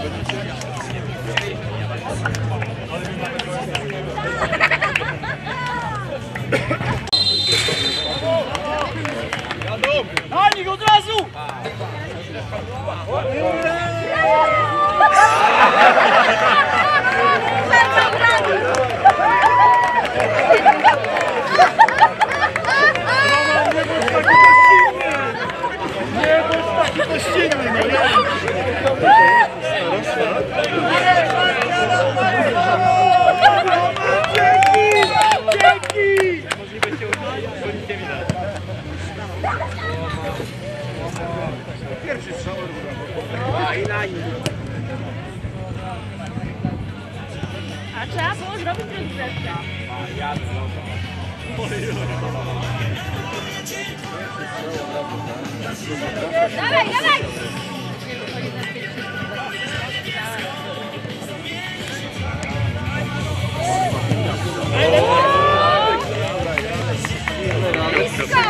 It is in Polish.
Danik od razu! Nie bądź taki gościnny, no ja! Dzięki! Dzięki! Pierwszy strzał. A trzeba było zrobić rozgrzewkę. Dawaj, dawaj!